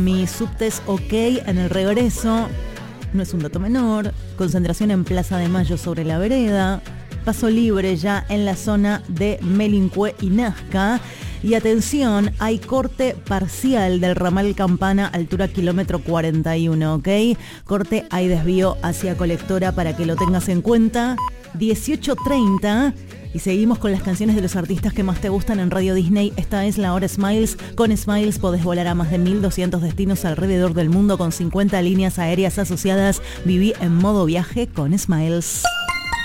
Mi subtes ok en el regreso. No es un dato menor. Concentración en Plaza de Mayo sobre la vereda. Paso libre ya en la zona de Melincue y Nazca. Y atención, hay corte parcial del ramal Campana, altura kilómetro 41, ¿ok? Corte, hay desvío hacia Colectora para que lo tengas en cuenta. 18:30. Y seguimos con las canciones de los artistas que más te gustan en Radio Disney. Esta es la hora Smiles. Con Smiles podés volar a más de 1.200 destinos alrededor del mundo con 50 líneas aéreas asociadas. Viví en modo viaje con Smiles.